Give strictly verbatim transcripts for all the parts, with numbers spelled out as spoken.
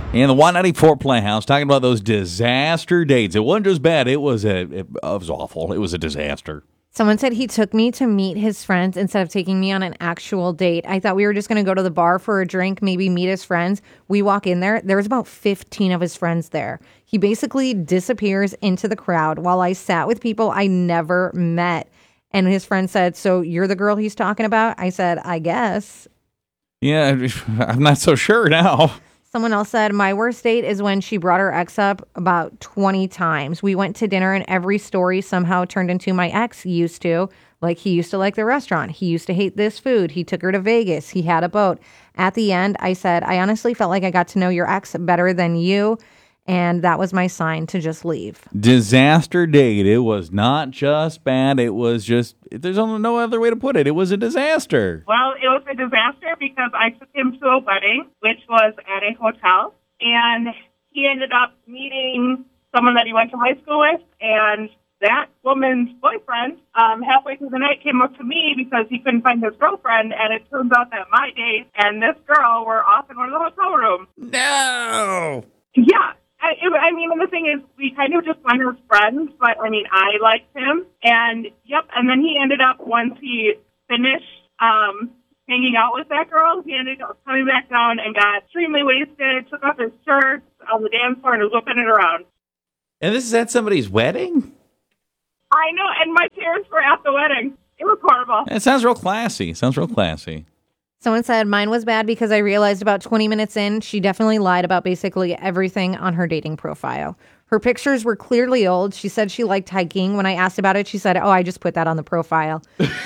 In the one ninety-four Playhouse, talking about those disaster dates. It wasn't just bad. It was a, it was awful. It was a disaster. Someone said he took me to meet his friends instead of taking me on an actual date. I thought we were just going to go to the bar for a drink, maybe meet his friends. We walk in there. There was about fifteen of his friends there. He basically disappears into the crowd while I sat with people I never met. And his friend said, "So you're the girl he's talking about?" I said, "I guess." Yeah, I'm not so sure now. Someone else said, my worst date is when she brought her ex up about twenty times. We went to dinner and every story somehow turned into my ex used to. Like, he used to like the restaurant. He used to hate this food. He took her to Vegas. He had a boat. At the end, I said, I honestly felt like I got to know your ex better than you. And that was my sign to just leave. Disaster date. It was not just bad. It was just, there's only no other way to put it. It was a disaster. Well, it was a disaster because I took him to a wedding, which was at a hotel. And he ended up meeting someone that he went to high school with. And that woman's boyfriend, um, halfway through the night, came up to me because he couldn't find his girlfriend. And it turns out that my date and this girl were off in one of the hotel rooms. No! Yeah. I, I mean, and the thing is, we kind of just went as friends, but, I mean, I liked him. And, yep, and then he ended up, once he finished um, hanging out with that girl, he ended up coming back down and got extremely wasted, took off his shirt on the dance floor and was whipping it around. And this is at somebody's wedding? I know, and my parents were at the wedding. It was horrible. It sounds real classy. Sounds real classy. Someone said mine was bad because I realized about twenty minutes in, she definitely lied about basically everything on her dating profile. Her pictures were clearly old. She said she liked hiking. When I asked about it, she said, oh, I just put that on the profile.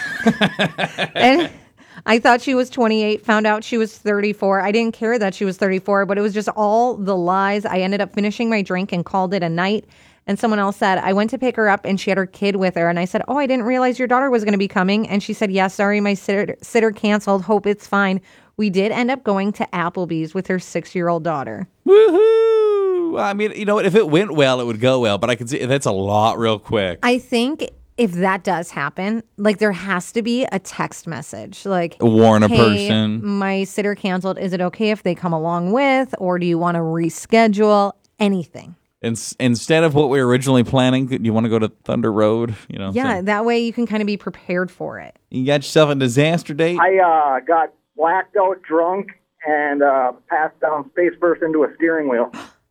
And I thought she was twenty-eight, found out she was thirty-four. I didn't care that she was thirty-four, but it was just all the lies. I ended up finishing my drink and called it a night. And someone else said, I went to pick her up and she had her kid with her. And I said, oh, I didn't realize your daughter was going to be coming. And she said, yeah, sorry, my sitter, sitter canceled. Hope it's fine. We did end up going to Applebee's with her six-year-old daughter. Woohoo! I mean, you know what? If it went well, it would go well. But I can see that's a lot real quick. I think if that does happen, like there has to be a text message. Like, warn a hey, person. My sitter canceled. Is it okay if they come along with? Or do you want to reschedule? Anything. In, instead of what we were originally planning, do you want to go to Thunder Road? You know, yeah, so that way you can kind of be prepared for it. You got yourself a disaster date? I uh, got blacked out drunk and uh, passed down face first into a steering wheel.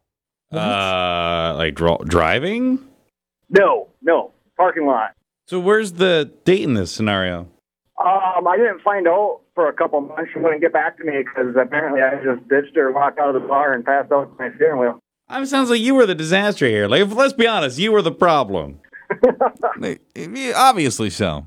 uh, like dr- driving? No, no, parking lot. So where's the date in this scenario? Um, I didn't find out for a couple months. She wouldn't get back to me because apparently I just ditched her, walked out of the bar, and passed out my steering wheel. It sounds like you were the disaster here. Like, let's be honest, you were the problem. Obviously so.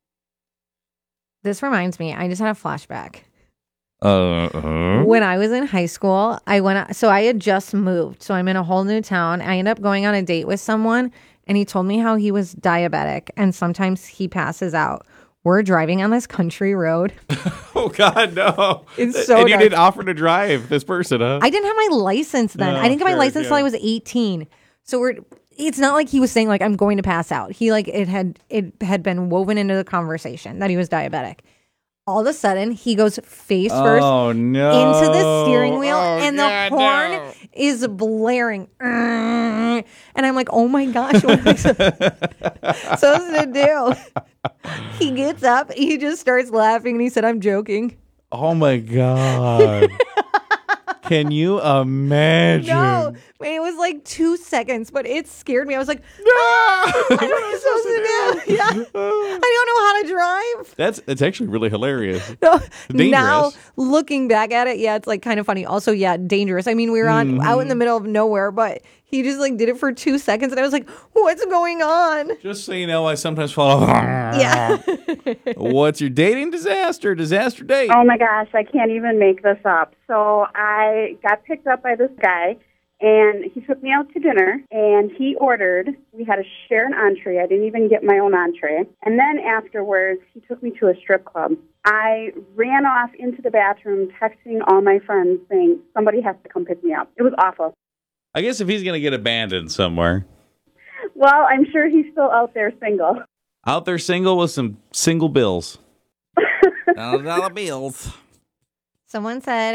This reminds me, I just had a flashback. Uh, uh When I was in high school, I went, so I had just moved. So I'm in a whole new town. I ended up going on a date with someone, and he told me how he was diabetic, and sometimes he passes out. We're driving on this country road. Oh, God, no. It's so And you dark. didn't offer to drive this person, huh? I didn't have my license then. No, I didn't get my sure, license yeah. till I was eighteen. So we're it's not like he was saying like I'm going to pass out. He like it had it had been woven into the conversation that he was diabetic. All of a sudden, he goes face first Oh, no. into the steering wheel, Oh, and God, the horn no. is blaring. And I'm like, oh my gosh, what am I supposed to do? He gets up, he just starts laughing, and he said, I'm joking. Oh, my God. Can you imagine? No, it was like two seconds, but it scared me. I was like, No! I don't know what I'm supposed to do. Yeah. I don't know how to drive. That's that's actually really hilarious. No, Dangerous. now looking back at it, yeah, it's like kind of funny. Also, yeah, dangerous. I mean, we were on Mm-hmm. out in the middle of nowhere, but he just like did it for two seconds, and I was like, "What's going on?" Just so you know, I sometimes fall. Yeah. What's your dating disaster? Disaster date? Oh my gosh, I can't even make this up. So I got picked up by this guy, and he took me out to dinner, and he ordered, we had to share an entree. I didn't even get my own entree. And then afterwards, he took me to a strip club. I ran off into the bathroom, texting all my friends, saying, somebody has to come pick me up. It was awful. I guess if he's going to get abandoned somewhere. Well, I'm sure he's still out there single. Out there single with some single bills. Dollar dollar bills. Someone said,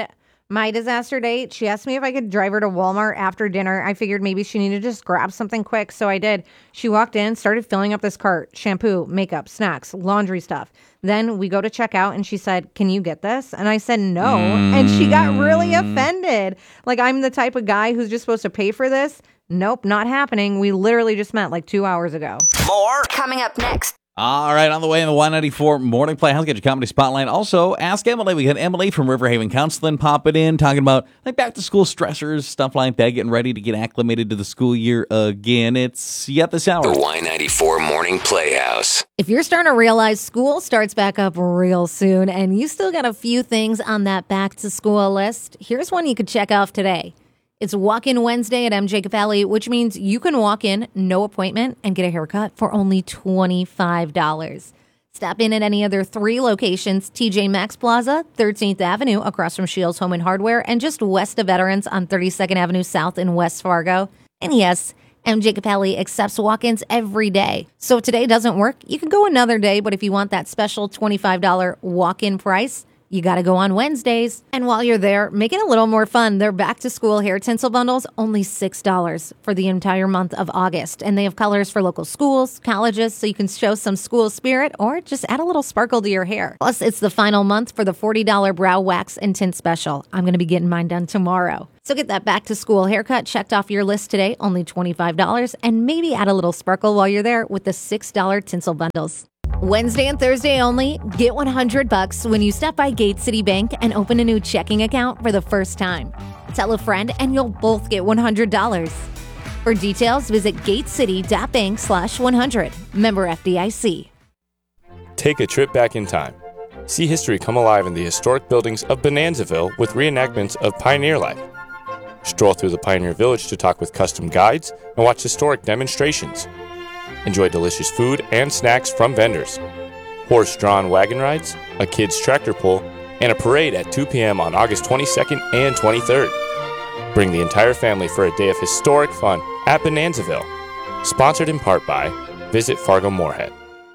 My disaster date, she asked me if I could drive her to Walmart after dinner. I figured maybe she needed to just grab something quick, so I did. She walked in, started filling up this cart, shampoo, makeup, snacks, laundry stuff. Then we go to check out, and she said, can you get this? And I said no, mm. and she got really offended. Like, I'm the type of guy who's just supposed to pay for this? Nope, not happening. We literally just met like two hours ago. More coming up next. All right, on the way in the Y ninety-four Morning Playhouse, get your comedy spotlight. Also, Ask Emily. We got Emily from Riverhaven Counseling popping in, talking about like back to school stressors, stuff like that, getting ready to get acclimated to the school year again. It's yet this hour. The Y ninety-four Morning Playhouse. If you're starting to realize school starts back up real soon and you still got a few things on that back to school list, here's one you could check off today. It's Walk-In Wednesday at M J Cavalli, which means you can walk in, no appointment, and get a haircut for only twenty-five dollars. Stop in at any of their three locations, T J Maxx Plaza, thirteenth Avenue, across from Shields Home and Hardware, and just west of Veterans on thirty-second Avenue South in West Fargo. And yes, M J Cavalli accepts walk-ins every day. So if today doesn't work, you can go another day, but if you want that special twenty-five dollars walk-in price, you got to go on Wednesdays. And while you're there, make it a little more fun. Their back-to-school hair tinsel bundles, only six dollars for the entire month of August. And they have colors for local schools, colleges, so you can show some school spirit or just add a little sparkle to your hair. Plus, it's the final month for the forty dollars brow wax and tint special. I'm going to be getting mine done tomorrow. So get that back-to-school haircut checked off your list today, only twenty-five dollars, and maybe add a little sparkle while you're there with the six dollars tinsel bundles. Wednesday and Thursday only, get one hundred bucks when you stop by Gate City Bank and open a new checking account for the first time. Tell a friend and you'll both get one hundred dollars. For details, visit gatecity.bank slash 100. Member F D I C. Take a trip back in time. See history come alive in the historic buildings of Bonanzaville with reenactments of pioneer life. Stroll through the Pioneer Village to talk with custom guides and watch historic demonstrations. Enjoy delicious food and snacks from vendors. Horse-drawn wagon rides, a kids' tractor pull, and a parade at two p.m. on August twenty-second and twenty-third. Bring the entire family for a day of historic fun at Bonanzaville. Sponsored in part by Visit Fargo Moorhead.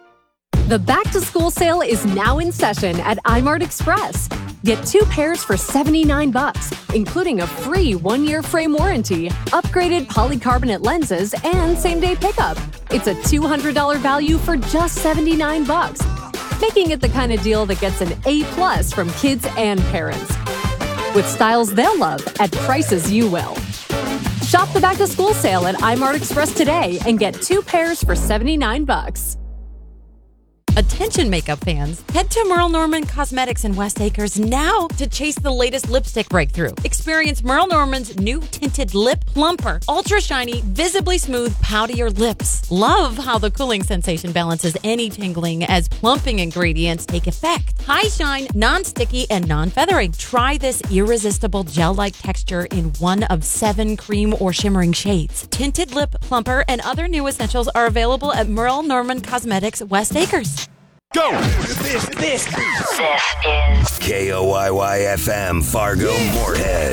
The back-to-school sale is now in session at iMart Express. Get two pairs for seventy-nine bucks, including a free one-year frame warranty, upgraded polycarbonate lenses, and same-day pickup. It's a two hundred dollars value for just seventy-nine bucks, making it the kind of deal that gets an A plus from kids and parents. With styles they'll love at prices you will. Shop the back-to-school sale at iMart Express today and get two pairs for seventy-nine bucks. Attention makeup fans, head to Merle Norman Cosmetics in West Acres now to chase the latest lipstick breakthrough. Experience Merle Norman's new tinted lip plumper. Ultra shiny, visibly smooth, powder your lips. Love how the cooling sensation balances any tingling as plumping ingredients take effect. High shine, non-sticky, and non-feathering. Try this irresistible gel-like texture in one of seven cream or shimmering shades. Tinted lip plumper and other new essentials are available at Merle Norman Cosmetics West Acres. Go! This, this, this is K O Y Y F M, Fargo, Moorhead.